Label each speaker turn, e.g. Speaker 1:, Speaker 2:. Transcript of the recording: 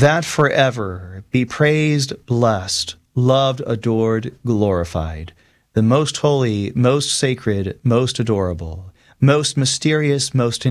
Speaker 1: that forever be praised, blessed, loved, adored, glorified, the most holy, most sacred, most adorable, most mysterious, most